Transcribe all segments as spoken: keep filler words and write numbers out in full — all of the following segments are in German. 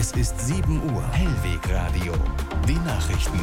Es ist sieben Uhr. Hellwegradio. Die Nachrichten.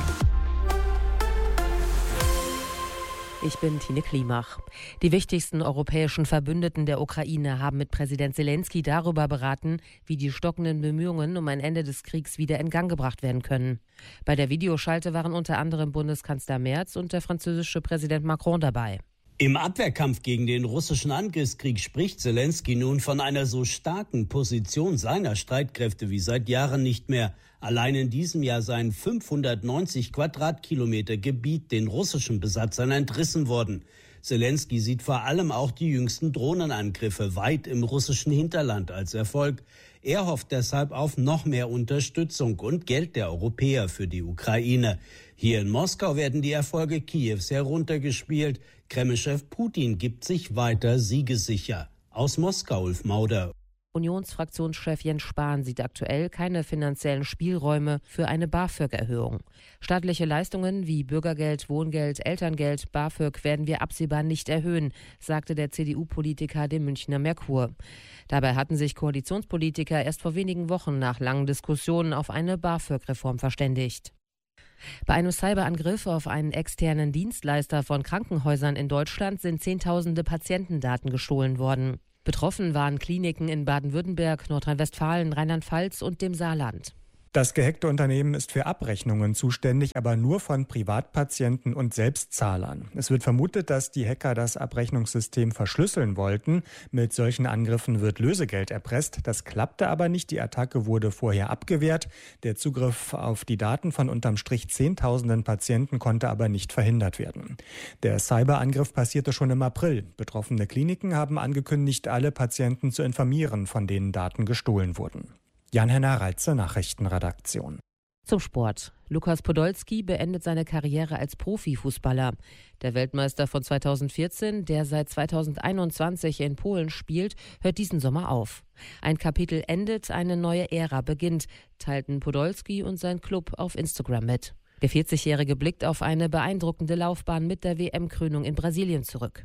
Ich bin Tine Klimach. Die wichtigsten europäischen Verbündeten der Ukraine haben mit Präsident Selenskyj darüber beraten, wie die stockenden Bemühungen um ein Ende des Kriegs wieder in Gang gebracht werden können. Bei der Videoschalte waren unter anderem Bundeskanzler Merz und der französische Präsident Macron dabei. Im Abwehrkampf gegen den russischen Angriffskrieg spricht Selenskyj nun von einer so starken Position seiner Streitkräfte wie seit Jahren nicht mehr. Allein in diesem Jahr seien fünfhundertneunzig Quadratkilometer Gebiet den russischen Besatzern entrissen worden. Selenskyj sieht vor allem auch die jüngsten Drohnenangriffe weit im russischen Hinterland als Erfolg. Er hofft deshalb auf noch mehr Unterstützung und Geld der Europäer für die Ukraine. Hier in Moskau werden die Erfolge Kiews heruntergespielt. Kremlchef Putin gibt sich weiter siegessicher. Aus Moskau, Ulf Mauder. Unionsfraktionschef Jens Spahn sieht aktuell keine finanziellen Spielräume für eine BAföG-Erhöhung. Staatliche Leistungen wie Bürgergeld, Wohngeld, Elterngeld, BAföG werden wir absehbar nicht erhöhen, sagte der C D U-Politiker dem Münchner Merkur. Dabei hatten sich Koalitionspolitiker erst vor wenigen Wochen nach langen Diskussionen auf eine BAföG-Reform verständigt. Bei einem Cyberangriff auf einen externen Dienstleister von Krankenhäusern in Deutschland sind Zehntausende Patientendaten gestohlen worden. Betroffen waren Kliniken in Baden-Württemberg, Nordrhein-Westfalen, Rheinland-Pfalz und dem Saarland. Das gehackte Unternehmen ist für Abrechnungen zuständig, aber nur von Privatpatienten und Selbstzahlern. Es wird vermutet, dass die Hacker das Abrechnungssystem verschlüsseln wollten. Mit solchen Angriffen wird Lösegeld erpresst. Das klappte aber nicht. Die Attacke wurde vorher abgewehrt. Der Zugriff auf die Daten von unterm Strich Zehntausenden Patienten konnte aber nicht verhindert werden. Der Cyberangriff passierte schon im April. Betroffene Kliniken haben angekündigt, alle Patienten zu informieren, von denen Daten gestohlen wurden. Jan-Henner Reitze, Nachrichtenredaktion. Zum Sport. Lukas Podolski beendet seine Karriere als Profifußballer. Der Weltmeister von zweitausendvierzehn, der seit zweitausendeinundzwanzig in Polen spielt, hört diesen Sommer auf. Ein Kapitel endet, eine neue Ära beginnt, teilten Podolski und sein Club auf Instagram mit. Der vierzigjährige blickt auf eine beeindruckende Laufbahn mit der W M-Krönung in Brasilien zurück.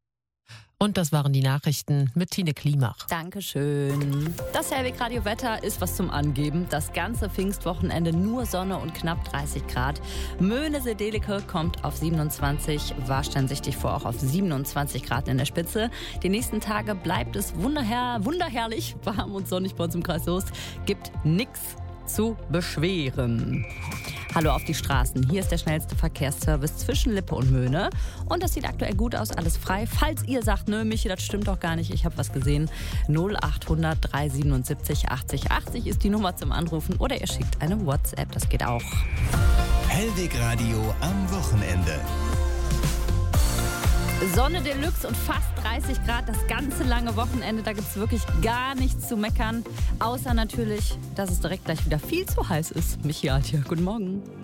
Und das waren die Nachrichten mit Tine Klimach. Dankeschön. Das Hellwegradio-Wetter ist was zum Angeben. Das ganze Pfingstwochenende nur Sonne und knapp dreißig Grad. Möhne-Sedelike kommt auf siebenundzwanzig, Warstein sichtig vor auch auf siebenundzwanzig Grad in der Spitze. Die nächsten Tage bleibt es wunderher, wunderherrlich warm und sonnig bei uns im Kreis Soest. Gibt nix zu beschweren. Hallo auf die Straßen. Hier ist der schnellste Verkehrsservice zwischen Lippe und Möhne. Und das sieht aktuell gut aus, alles frei. Falls ihr sagt, nö, Michi, das stimmt doch gar nicht, ich habe was gesehen. null achthundert dreihundertsiebenundsiebzig achtzig achtzig ist die Nummer zum Anrufen oder ihr schickt eine WhatsApp, das geht auch. Hellwegradio am Wochenende. Sonne Deluxe und fast dreißig Grad das ganze lange Wochenende. Da gibt es wirklich gar nichts zu meckern. Außer natürlich, dass es direkt gleich wieder viel zu heiß ist. Michi Altje, guten Morgen.